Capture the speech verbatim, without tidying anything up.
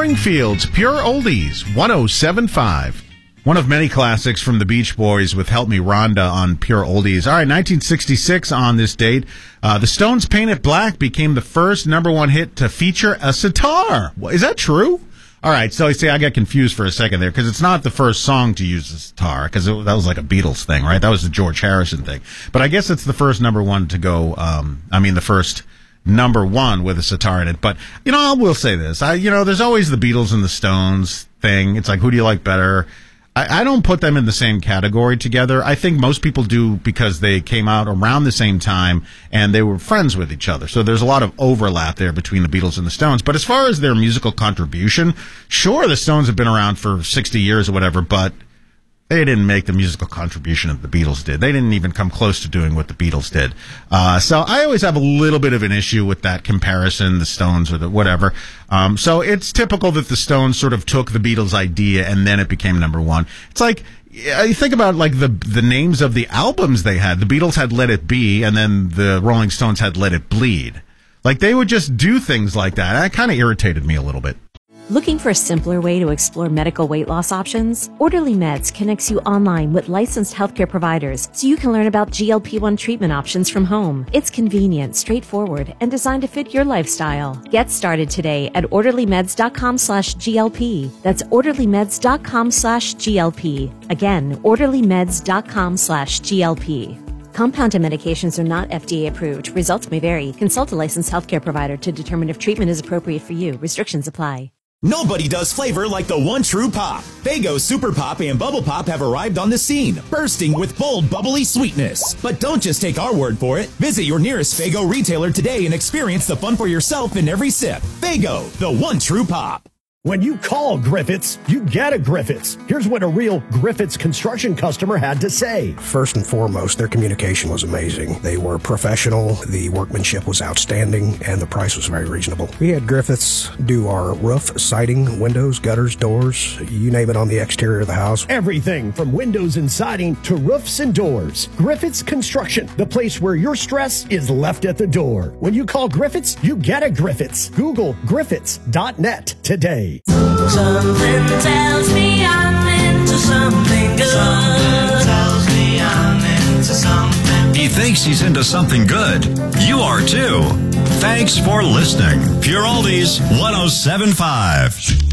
Springfield's Pure Oldies, one oh seven point five. One of many classics from the Beach Boys with Help Me Rhonda on Pure Oldies. All right, nineteen sixty-six on this date, uh, the Stones' Paint It Black became the first number one hit to feature a sitar. Is that true? All right, so you see, I got confused for a second there because it's not the first song to use the sitar because that was like a Beatles thing, right? That was the George Harrison thing. But I guess it's the first number one to go, um, I mean, the first number one with a sitar in it. But, you know, I will say this. I, you know, there's always the Beatles and the Stones thing. It's like, who do you like better? I, I don't put them in the same category together. I think most people do because they came out around the same time and they were friends with each other. So there's a lot of overlap there between the Beatles and the Stones. But as far as their musical contribution, sure, the Stones have been around for sixty years or whatever, but they didn't make the musical contribution that the Beatles did. They didn't even come close to doing what the Beatles did. Uh, so I always have a little bit of an issue with that comparison, the Stones or the whatever. Um, so it's typical that the Stones sort of took the Beatles idea and then it became number one. It's like, you think about like the the names of the albums they had. The Beatles had Let It Be and then the Rolling Stones had Let It Bleed. Like they would just do things like that. That kind of irritated me a little bit. Looking for a simpler way to explore medical weight loss options? Orderly Meds connects you online with licensed healthcare providers so you can learn about G L P one treatment options from home. It's convenient, straightforward, and designed to fit your lifestyle. Get started today at orderlymeds.com slash GLP. That's orderlymeds.com slash GLP. Again, orderlymeds.com slash GLP. Compounded medications are not F D A approved. Results may vary. Consult a licensed healthcare provider to determine if treatment is appropriate for you. Restrictions apply. Nobody does flavor like the one true pop. Faygo Super Pop and Bubble Pop have arrived on the scene, bursting with bold, bubbly sweetness. But don't just take our word for it. Visit your nearest Faygo retailer today and experience the fun for yourself in every sip. Faygo, the one true pop. When you call Griffiths, you get a Griffiths. Here's what a real Griffiths construction customer had to say. First and foremost, their communication was amazing. They were professional, the workmanship was outstanding, and the price was very reasonable. We had Griffiths do our roof, siding, windows, gutters, doors, you name it on the exterior of the house. Everything from windows and siding to roofs and doors. Griffiths Construction, the place where your stress is left at the door. When you call Griffiths, you get a Griffiths. Google griffiths dot net today. Something tells me I'm into something good. Something tells me I'm into something. He thinks he's into something good. You are too. Thanks for listening. Pure Oldies one oh seven point five.